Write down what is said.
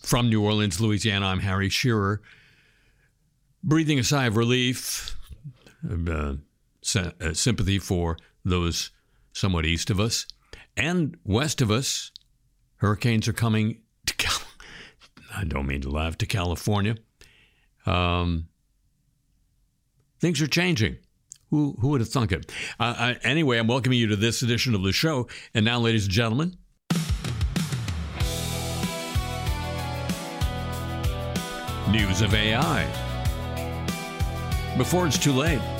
From New Orleans, Louisiana, I'm Harry Shearer. Breathing a sigh of relief, sympathy for those somewhat east of us and west of us. Hurricanes are coming to I don't mean to laugh, to California. Things are changing. Who would have thunk it? Anyway, I'm welcoming you to this edition of the show. And now, ladies and gentlemen, news of AI. Before it's too late.